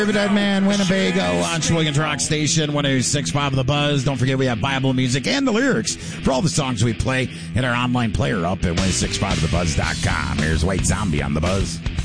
Dead Man, Winnebago on Sheboygan's Rock Station, 106.5 The Buzz. Don't forget we have Bible music and the lyrics for all the songs we play in our online player up at 106.5thebuzz.com. Here's White Zombie on The Buzz.